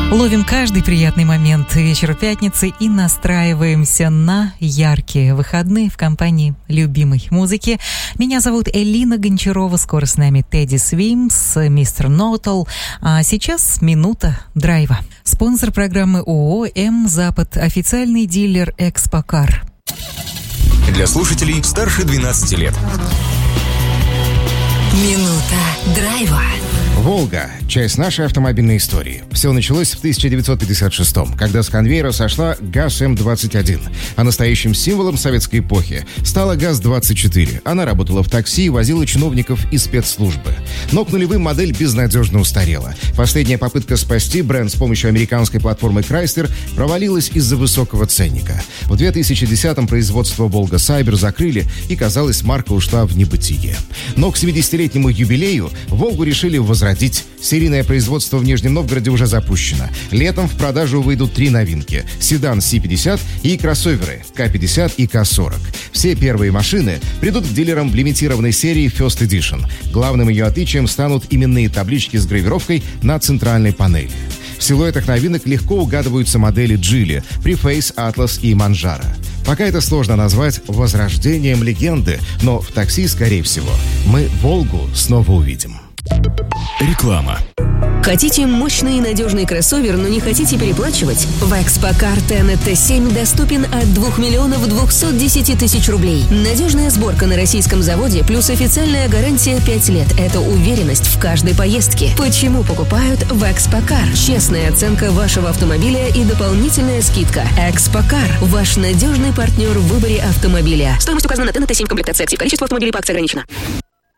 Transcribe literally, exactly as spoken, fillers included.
Ловим каждый приятный момент вечера пятницы и настраиваемся на яркие выходные в компании любимой музыки. Меня зовут Элина Гончарова, скоро с нами Тедди Свимс, мистер Ноутл. А сейчас минута драйва. Спонсор программы ООО «М-Запад», официальный дилер «Экспокар». Для слушателей старше двенадцати лет. Минута драйва. «Волга» — часть нашей автомобильной истории. Все началось в тысяча девятьсот пятьдесят шестом, когда с конвейера сошла ГАЗ М двадцать один, а настоящим символом советской эпохи стала ГАЗ двадцать четыре. Она работала в такси и возила чиновников и спецслужбы. Но к нулевым модель безнадежно устарела. Последняя попытка спасти бренд с помощью американской платформы Chrysler провалилась из-за высокого ценника. В две тысячи десятом производство «Волга Сайбер» закрыли, и, казалось, марка ушла в небытие. Но к семидесятилетнему юбилею «Волгу» решили возродить. Серийное производство в Нижнем Новгороде уже запущено. Летом в продажу выйдут три новинки: седан Си пятьдесят и кроссоверы Ка пятьдесят и Ка сорок. Все первые машины придут к дилерам в лимитированной серии First Edition. Главным ее отличием станут именные таблички с гравировкой на центральной панели. В силуэтах новинок легко угадываются модели Geely, Preface, Atlas и Manjaro. Пока это сложно назвать возрождением легенды, но в такси, скорее всего, мы «Волгу» снова увидим. Реклама. Хотите мощный и надежный кроссовер, но не хотите переплачивать? В Экспокар Тенет Т семь доступен от двух миллионов двухсот десяти тысяч рублей. Надежная сборка на российском заводе плюс официальная гарантия пять лет. Это уверенность в каждой поездке. Почему покупают в Экспокар? Честная оценка вашего автомобиля и дополнительная скидка. Экспокар – ваш надежный партнер в выборе автомобиля. Стоимость указана на Тенет Т семь в комплектации актив. Количество автомобилей по акции ограничено.